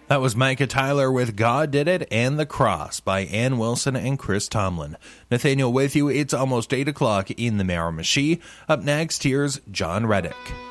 That was Micah Tyler with God Did It and The Cross by Ann Wilson and Chris Tomlin. Nathaniel with you. It's almost 8 o'clock in the Miramichi. Up next, here's John Reddick.